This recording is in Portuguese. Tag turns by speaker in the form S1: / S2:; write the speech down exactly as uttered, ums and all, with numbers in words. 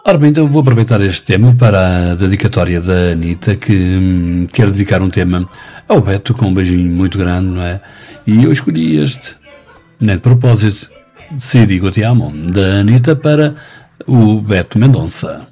S1: Ora bem, então vou aproveitar este tema para a dedicatória da Anitta, que hum, quer dedicar um tema ao Beto com um beijinho muito grande, não é? E eu escolhi este, nem de propósito, Se Digo Te Amo, da Anitta para o Beto Mendonça.